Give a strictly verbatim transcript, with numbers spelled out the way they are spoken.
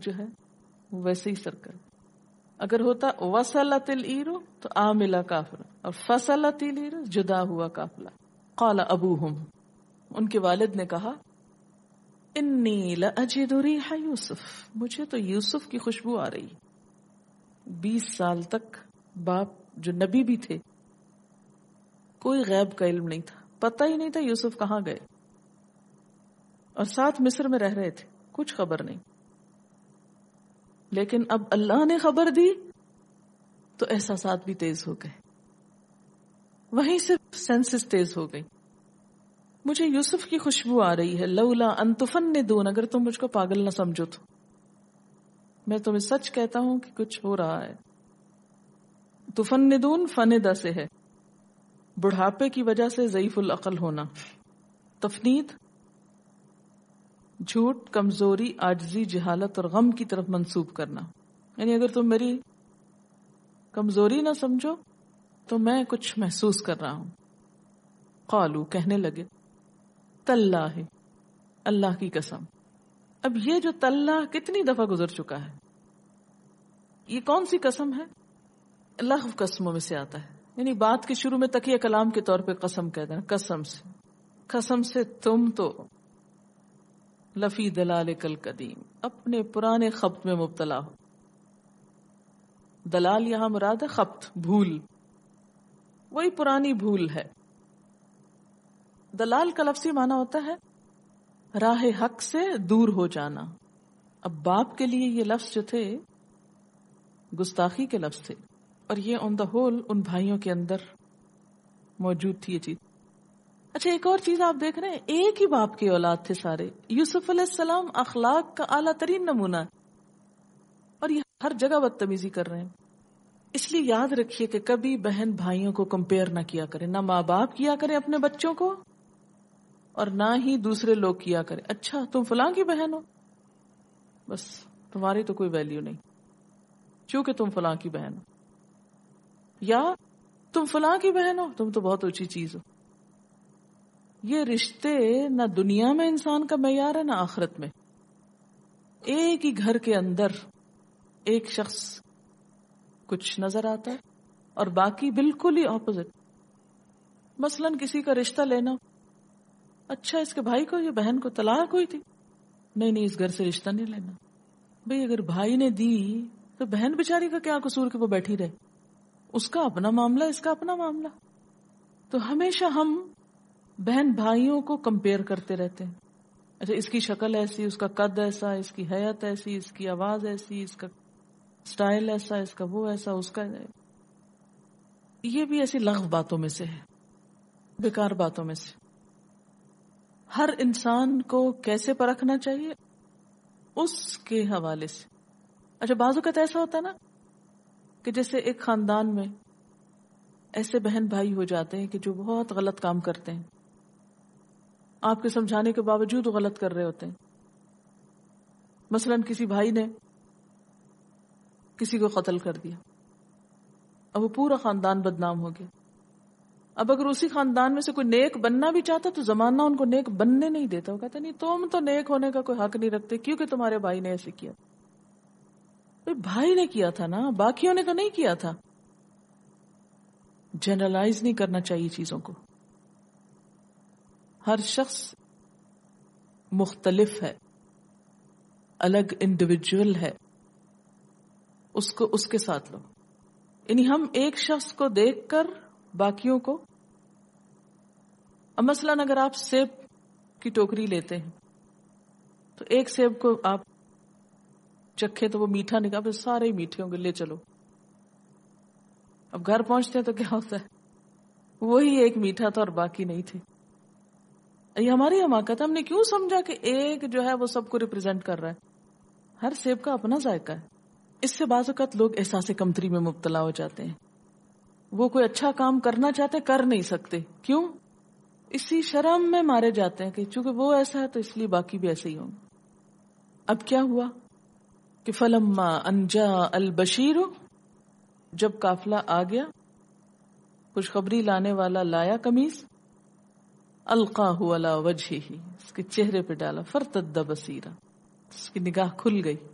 جو ہے وہ ویسے ہی سرکل. اگر ہوتا وصلت العیر تو عاملہ کافر، اور فصلت العیر جدا ہوا قافلہ. قال ابوہم، ان کے والد نے کہا، انی لاجد ریح یوسف، مجھے تو یوسف کی خوشبو آ رہی. بیس سال تک باپ جو نبی بھی تھے، کوئی غیب کا علم نہیں تھا، پتہ ہی نہیں تھا یوسف کہاں گئے، اور ساتھ مصر میں رہ رہے تھے، کچھ خبر نہیں. لیکن اب اللہ نے خبر دی تو احساسات بھی تیز ہو گئے، وہیں سے سینسز تیز ہو گئی. مجھے یوسف کی خوشبو آ رہی ہے. لولا ان تفندون، اگر تم مجھ کو پاگل نہ سمجھو تو میں تمہیں سچ کہتا ہوں کہ کچھ ہو رہا ہے. تفندون فندہ سے ہے، بڑھاپے کی وجہ سے ضعیف العقل ہونا. تفنید جھوٹ، کمزوری، عاجزی، جہالت اور غم کی طرف منسوب کرنا. یعنی اگر تم میری کمزوری نہ سمجھو تو میں کچھ محسوس کر رہا ہوں. قالو، کہنے لگے، تاللہ، اللہ کی قسم. اب یہ جو تاللہ کتنی دفعہ گزر چکا ہے، یہ کون سی قسم ہے؟ لغو قسموں میں سے آتا ہے، یعنی بات کے شروع میں تکیہ کلام کے طور پہ قسم کہہ دینا. قسم سے، قسم سے تم تو لفی دلالک القدیم، اپنے پرانے خبط میں مبتلا ہو. دلال یہاں مراد ہے خبط، بھول، وہی پرانی بھول ہے. دلال کا لفظی معنی ہوتا ہے راہ حق سے دور ہو جانا. اب باپ کے لیے یہ لفظ جو تھے گستاخی کے لفظ تھے، اور یہ آن دا ہول ان بھائیوں کے اندر موجود تھی یہ چیز. اچھا ایک اور چیز آپ دیکھ رہے ہیں، ایک ہی باپ کی اولاد تھے سارے. یوسف علیہ السلام اخلاق کا اعلیٰ ترین نمونہ ہے، اور یہ ہر جگہ بدتمیزی کر رہے ہیں. اس لیے یاد رکھیے کہ کبھی بہن بھائیوں کو کمپیئر نہ کیا کریں، نہ ماں باپ کیا کریں اپنے بچوں کو، اور نہ ہی دوسرے لوگ کیا کریں. اچھا تم فلاں کی بہن ہو، بس تمہاری تو کوئی ویلیو نہیں چونکہ تم فلاں کی بہن ہو، یا تم فلاں کی بہن ہو تم تو بہت اونچی چیز ہو. یہ رشتے نہ دنیا میں انسان کا معیار ہے نہ آخرت میں. ایک ہی گھر کے اندر ایک شخص کچھ نظر آتا ہے اور باقی بالکل ہی اپوزٹ. مثلا کسی کا رشتہ لینا، اچھا اس کے بھائی کو یا بہن کو طلاق ہوئی تھی، نہیں نہیں اس گھر سے رشتہ نہیں لینا. بھئی اگر بھائی نے دی تو بہن بیچاری کا کیا قصور کہ وہ بیٹھی رہے، اس کا اپنا معاملہ، اس کا اپنا معاملہ. تو ہمیشہ ہم بہن بھائیوں کو کمپیئر کرتے رہتے ہیں. اچھا اس کی شکل ایسی، اس کا قد ایسا، اس کی حیت ایسی، اس کی آواز ایسی، اس کا سٹائل ایسا، اس کا وہ ایسا، اس کا. یہ بھی ایسی لغو باتوں میں سے ہے، بیکار باتوں میں سے. ہر انسان کو کیسے پرکھنا چاہیے؟ اس کے حوالے سے. اچھا بعض اوقات ایسا ہوتا ہے نا کہ جیسے ایک خاندان میں ایسے بہن بھائی ہو جاتے ہیں کہ جو بہت غلط کام کرتے ہیں، آپ کے سمجھانے کے باوجود وہ غلط کر رہے ہوتے ہیں. مثلا کسی بھائی نے کسی کو قتل کر دیا، اب وہ پورا خاندان بدنام ہو گیا. اب اگر اسی خاندان میں سے کوئی نیک بننا بھی چاہتا تو زمانہ ان کو نیک بننے نہیں دیتا. وہ کہتا نہیں تم تو نیک ہونے کا کوئی حق نہیں رکھتے کیونکہ تمہارے بھائی نے ایسے کیا. بھائی نے کیا تھا نا، باقیوں نے تو نہیں کیا تھا. جنرلائز نہیں کرنا چاہیے چیزوں کو. ہر شخص مختلف ہے، الگ انڈیویجول ہے، اس کو اس کے ساتھ لو. یعنی ہم ایک شخص کو دیکھ کر باقیوں کو، اب مثلاً اگر آپ سیب کی ٹوکری لیتے ہیں تو ایک سیب کو آپ چکھے تو وہ میٹھا نکلا، پھر سارے ہی میٹھے ہوں گے، لے چلو. اب گھر پہنچتے ہیں تو کیا ہوتا ہے، وہی ایک میٹھا تھا اور باقی نہیں تھے. یہ ہماری حماقت ہے، ہم نے کیوں سمجھا کہ ایک جو ہے وہ سب کو ریپرزینٹ کر رہا ہے. ہر سیب کا اپنا ذائقہ ہے. اس سے بعض اوقات لوگ احساس کمتری میں مبتلا ہو جاتے ہیں. وہ کوئی اچھا کام کرنا چاہتے کر نہیں سکتے، کیوں؟ اسی شرم میں مارے جاتے ہیں کہ چونکہ وہ ایسا ہے تو اس لیے باقی بھی ایسے ہی ہوں. اب کیا ہوا کہ فلما ان جاء البشیر، جب قافلہ آ گیا، خوشخبری لانے والا لایا قمیص، القاہ علی وجہہ، اس کے چہرے پہ ڈالا، فرتد بصیرا، اس کی نگاہ کھل گئی.